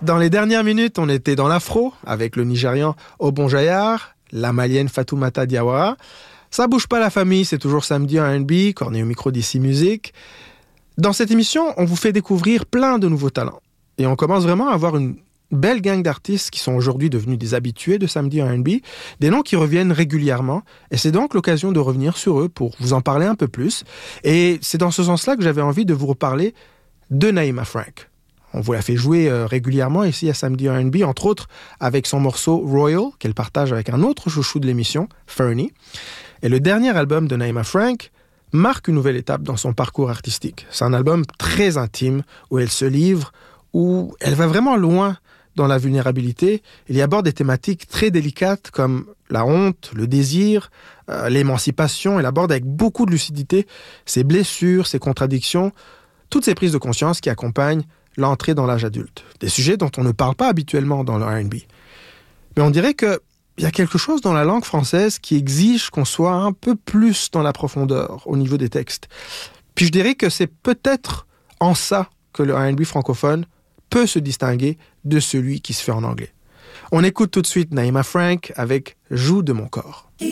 Dans les dernières minutes, on était dans l'afro avec le Nigérian Obon Jayar, la Malienne Fatoumata Diawara. Ça bouge pas la famille, c'est toujours samedi en R&B, Corné au micro d'ici Musique. Dans cette émission, on vous fait découvrir plein de nouveaux talents. Et on commence vraiment à avoir une belle gang d'artistes qui sont aujourd'hui devenus des habitués de samedi en R&B, des noms qui reviennent régulièrement. Et c'est donc l'occasion de revenir sur eux pour vous en parler un peu plus. Et c'est dans ce sens-là que j'avais envie de vous reparler de Naïma Frank. On vous la fait jouer régulièrement ici à Samedi R&B, entre autres avec son morceau Royal, qu'elle partage avec un autre chouchou de l'émission, Fernie. Et le dernier album de Naïma Frank marque une nouvelle étape dans son parcours artistique. C'est un album très intime, où elle se livre, où elle va vraiment loin dans la vulnérabilité. Il y aborde des thématiques très délicates comme la honte, le désir, l'émancipation. Elle aborde avec beaucoup de lucidité ses blessures, ses contradictions, toutes ces prises de conscience qui accompagnent l'entrée dans l'âge adulte. Des sujets dont on ne parle pas habituellement dans le R&B. Mais on dirait qu'il y a quelque chose dans la langue française qui exige qu'on soit un peu plus dans la profondeur au niveau des textes. Puis je dirais que c'est peut-être en ça que le R&B francophone peut se distinguer de celui qui se fait en anglais. On écoute tout de suite Naïma Frank avec « Joue de mon corps ».